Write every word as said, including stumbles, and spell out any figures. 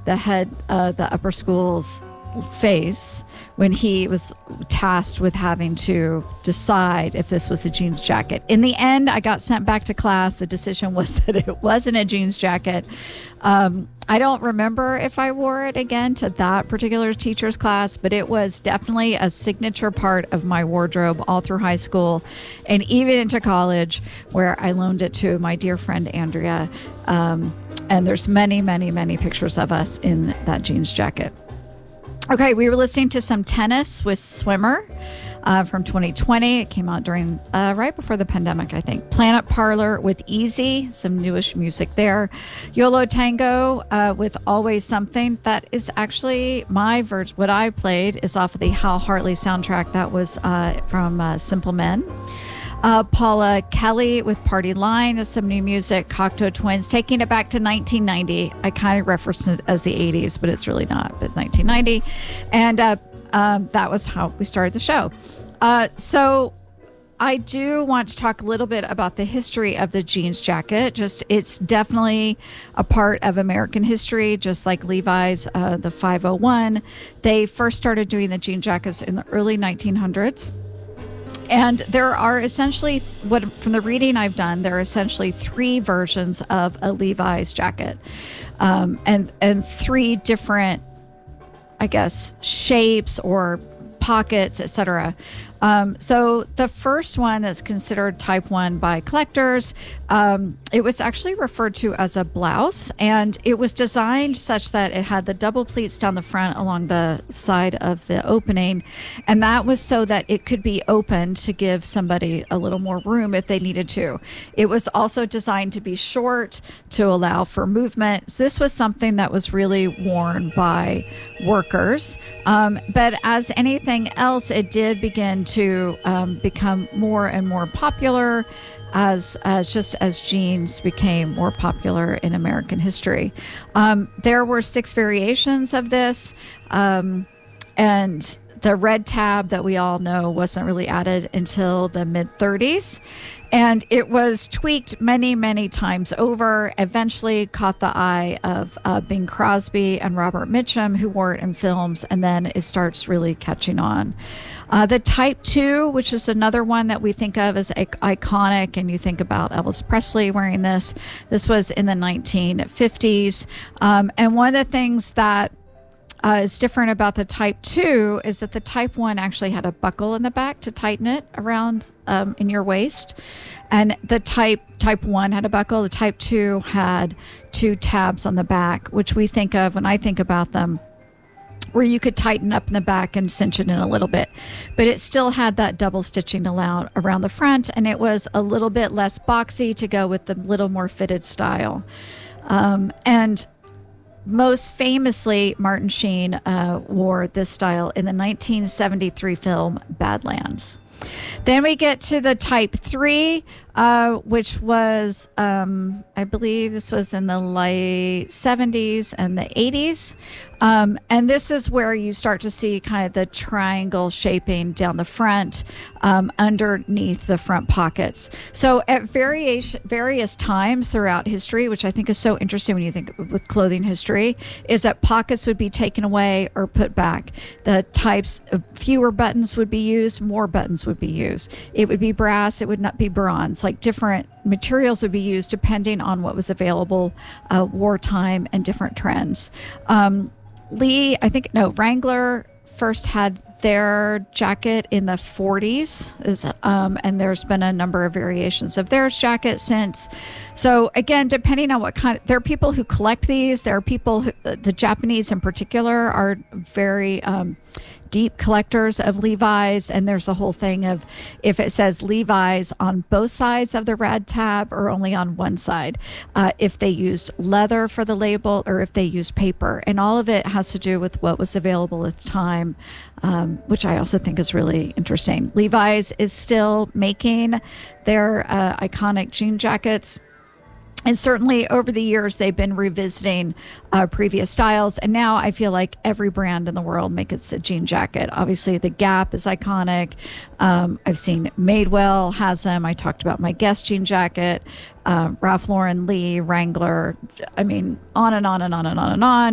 the head, uh, the upper school's face when he was tasked with having to decide if this was a jeans jacket. In the end, I got sent back to class. The decision was that it wasn't a jeans jacket. Um, I don't remember if I wore it again to that particular teacher's class, but it was definitely a signature part of my wardrobe all through high school and even into college, where I loaned it to my dear friend Andrea. Um, and there's many, many, many pictures of us in that jeans jacket. Okay, we were listening to some Tennis with Swimmer uh, from twenty twenty. It came out during uh, right before the pandemic, I think. Planet Parlor with Easy, some newish music there. Yo La Tengo uh, with Always Something. That is actually my version. What I played is off of the Hal Hartley soundtrack. That was uh, from uh, Simple Men. Uh, Paula Kelly with Party Line is some new music. Cocteau Twins, taking it back to nineteen ninety. I kind of referenced it as the eighties, but it's really not, but nineteen ninety. And uh, um, that was how we started the show. Uh, so I do want to talk a little bit about the history of the jeans jacket. Just it's definitely a part of American history, just like Levi's, uh, the five oh one. They first started doing the jean jackets in the early nineteen hundreds. And there are essentially, what from the reading I've done, there are essentially three versions of a Levi's jacket, um, and and three different, I guess, shapes or pockets, et cetera. Um, so the first one that's considered type one by collectors, um, it was actually referred to as a blouse, and it was designed such that it had the double pleats down the front along the side of the opening. And that was so that it could be opened to give somebody a little more room if they needed to. It was also designed to be short to allow for movement. So this was something that was really worn by workers. Um, but as anything else, it did begin to to um, become more and more popular as as just as jeans became more popular in American history. Um, there were six variations of this, um, and the red tab that we all know wasn't really added until the mid thirties. And it was tweaked many, many times over, eventually caught the eye of uh, Bing Crosby and Robert Mitchum, who wore it in films, and then it starts really catching on. Uh, the Type two, which is another one that we think of as I- iconic, and you think about Elvis Presley wearing this. This was in the nineteen fifties. Um, and one of the things that Uh, is different about the Type two is that the Type one actually had a buckle in the back to tighten it around um, in your waist. And the Type Type one had a buckle. The Type two had two tabs on the back, which we think of when I think about them, where you could tighten up in the back and cinch it in a little bit. But it still had that double stitching allowed around the front, and it was a little bit less boxy to go with the little more fitted style. Um, and Most famously, Martin Sheen uh, wore this style in the nineteen seventy-three film Badlands. Then we get to the Type three, uh, which was, um, I believe this was in the late seventies and the eighties. Um, and this is where you start to see kind of the triangle shaping down the front, um, underneath the front pockets. So at variation, various times throughout history, which I think is so interesting when you think with clothing history, is that pockets would be taken away or put back. The types of fewer buttons would be used, more buttons would be used. It would be brass, it would not be bronze. Like different materials would be used depending on what was available, uh, wartime and different trends. Um, Lee, I think, no, Wrangler first had their jacket in the forties, is, um, and there's been a number of variations of their jacket since. So again, depending on what kind of, there are people who collect these. There are people who, the Japanese in particular, are very um, deep collectors of Levi's, and there's a whole thing of if it says Levi's on both sides of the red tab or only on one side, uh, if they used leather for the label or if they used paper, and all of it has to do with what was available at the time, um, which I also think is really interesting. Levi's is still making their uh, iconic jean jackets. And certainly over the years, they've been revisiting uh, previous styles. And now I feel like every brand in the world makes a jean jacket. Obviously, the Gap is iconic. Um, I've seen Madewell has them. I talked about my Guess jean jacket, uh, Ralph Lauren, Lee, Wrangler. I mean, on and on and on and on and on.